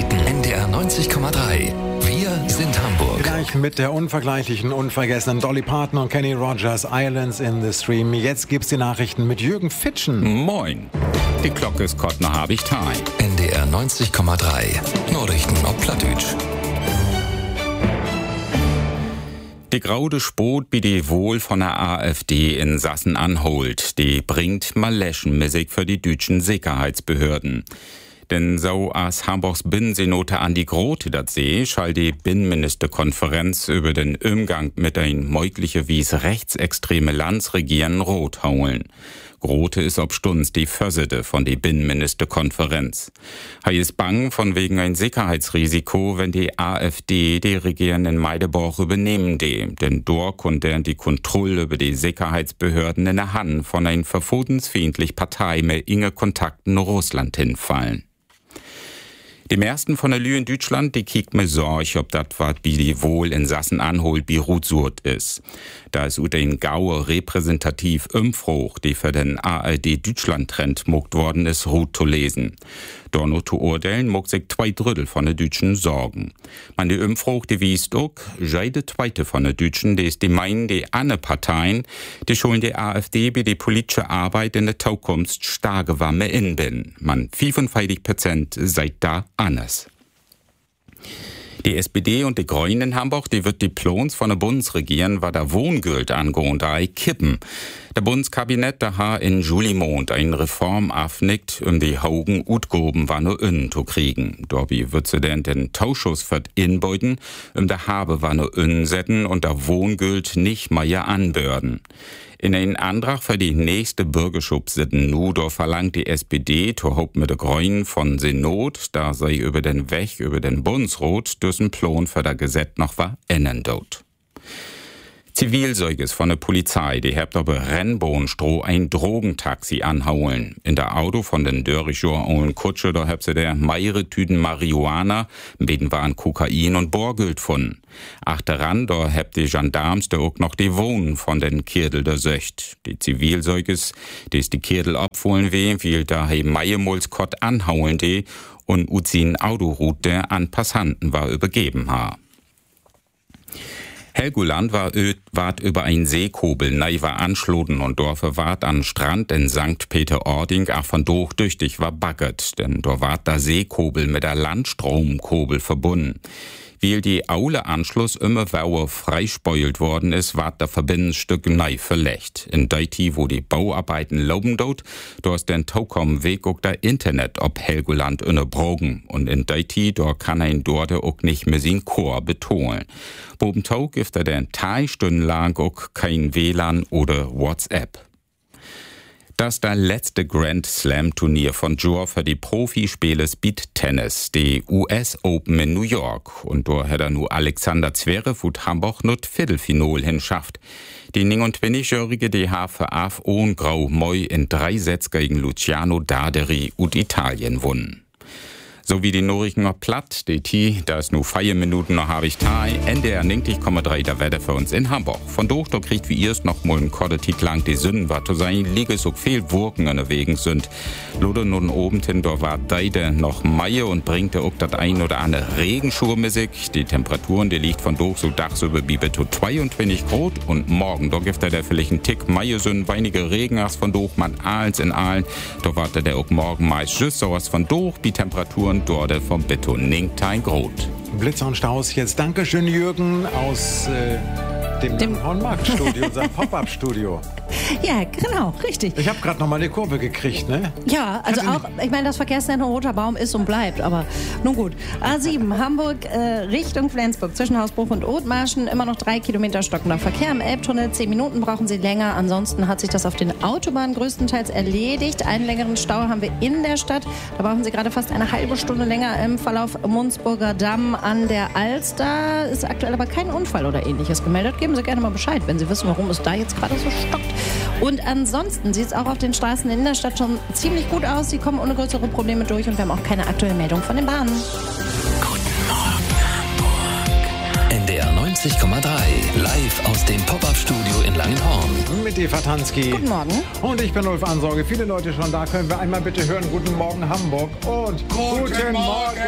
Nachrichten. NDR 90,3. Wir sind Hamburg. Gleich mit der unvergleichlichen, unvergessenen Dolly Parton und Kenny Rogers, Islands in the Stream. Jetzt gibt's die Nachrichten mit Jürgen Fitschen. Moin. Die Glocke ist Kott noch hab ich Time. NDR 90,3. Nachrichten auf Plattdeutsch. Die graude Spot wie die Wohl von der AfD in Sachsen-Anhalt, die bringt Maleschenmusik für die deutschen Sicherheitsbehörden. Denn so als Hamburgs Binnensenator Andi Grote dat see, schall die Binnenministerkonferenz über den Umgang mit ein mögliche wies rechtsextreme Landsregieren rot haulen. Grote ist ob Stunds die Försede von die Binnenministerkonferenz. Er ist bang von wegen ein Sicherheitsrisiko, wenn die AfD die Regieren in Meideborg übernehmen denn dort konnte die Kontrolle über die Sicherheitsbehörden in der Hand von ein verfodensfeindlich Partei mit inge Kontakten Russland hinfallen. Die meisten von der Lü in Deutschland, die kiekt mir Sorge, ob dat wat wie die wohl in Sachsen-Anhalt Beirut surt is. Da ist ut ein Gaue repräsentativ Umfrage, die für den ARD-Deutschland-Trend mogt worden ist, rot zu lesen. Dorno zu urteilen, mogt sich 2/3 von den Deutschen sorgen. Man die Umfrage, die wiest auch, jede zweite von den Deutschen, die ist die meinen, die andere Parteien, die schulen die AfD bei die politische Arbeit in der Zukunft starke Wamme inbinden. Man 55% seid da anders. Die SPD und die Grünen in Hamburg, die wird die Plons von der Bundesregierung, was der Wohngeld angeht, da kippen. Der Bundeskabinett, der ha in Julimond eine Reform afnickt, die Haugen Utgoben war nur innen zu kriegen. Dorbi wird sie denn den Tauschus für inbeuten, der Habe war nur innen setzen und der Wohngeld nicht mehr anbörden. In einen Antrag für die nächste Bürgerschub sitten da verlangt die SPD, to haupt mit der Grünen von Senat, da sei über den Weg, über den Bundesrat, düssen Plan für das Gesetz noch war ändern dort. Zivilseuges von der Polizei, die habt aber Rennbohnstroh ein Drogentaxi anhauen. In der Auto von den Dörrichor und Kutsche, da habt sie der mehrere Tüten Marihuana, beten waren Kokain und Borgeld gefunden. Achteran, da habt die Gendarmes da auch noch die Wohnen von den Kirdel der Söcht. Die Zivilseuges, die ist die Kirdel abfohlen wie da he Meiermulskott anhauen die und uzin Autoroute an Passanten war übergeben ha. Helgoland wart über ein Seekobel neiwer anschloden und Dorfe wart an Strand in St. Peter-Ording ach von durch tüchtig war baggert, denn dort wart der Seekobel mit der Landstromkobel verbunden. Weil die Aule-Anschluss immer wauer freispeult worden ist, ward der Verbindungsstück nei verlegt. In Deiti, wo die Bauarbeiten lauben dort, da ist den Taukom Weg auch der Internet ob Helgoland unterbrochen. Und in Deiti, da kann ein dort auch nicht mehr sein Chor betonen. Boben Tau gibt er den 3 Stunden lang auch kein WLAN oder WhatsApp. Das ist das letzte Grand Slam Turnier von Jor für die Profispiele Speed Tennis, die US Open in New York. Und da hat er nur Alexander Zverev und Hamburg nur Viertelfinal hinschafft. Die 29-jährige DH ohne Grau Moi in 3 Sätzen gegen Luciano Darderi und Italien gewonnen. So wie die Nachrichten noch platt, da ist nur 4 Minuten noch habe ich Teil. NDR 90,3 der Wetter für uns in Hamburg. Von dort da kriegt wie erst noch mal ein Kordetit lang die Sünden, was zu sein, liege so viel Wurken an der Wegen sind. Lode nun oben hin, da war deide noch Mai und bringt auch das ein oder andere Regenschurmusik. Die Temperaturen, die liegt von dort so Dachs über Bibe zu 22 Grad und morgen, da gibt der vielleicht ein Tick Mai sind, weinige Regen, als von dort man Ahlens in Aalen. Da wartet der auch morgen meist just sowas von dort, die Temperaturen dort vom Beton Ningtein Grot. Blitzer und Staus jetzt. Dankeschön, Jürgen, aus dem Hornmarkt-Studio, unserem Pop-Up-Studio. Ja, genau, richtig. Ich habe gerade noch mal die Kurve gekriegt, ne? Ja, also auch, ich meine, das Verkehrszentrum Roter Baum ist und bleibt, aber nun gut. A7, Hamburg Richtung Flensburg, zwischen Hausbruch und Othmarschen, immer noch 3 Kilometer stockender Verkehr im Elbtunnel, 10 Minuten brauchen Sie länger, ansonsten hat sich das auf den Autobahnen größtenteils erledigt. Einen längeren Stau haben wir in der Stadt, da brauchen Sie gerade fast eine halbe Stunde länger im Verlauf Mundsburger Damm an der Alster. Ist aktuell aber kein Unfall oder ähnliches gemeldet. Geben Sie gerne mal Bescheid, wenn Sie wissen, warum es da jetzt gerade so stockt. Und ansonsten sieht es auch auf den Straßen in der Stadt schon ziemlich gut aus. Sie kommen ohne größere Probleme durch und wir haben auch keine aktuelle Meldung von den Bahnen. Guten Morgen, Hamburg. NDR 90,3. Live aus dem Pop-Up-Studio in Langenhorn. Mit Eva Tansky. Guten Morgen. Und ich bin Ulf Ansorge. Viele Leute schon da. Können wir einmal bitte hören? Guten Morgen, Hamburg. Und guten Morgen,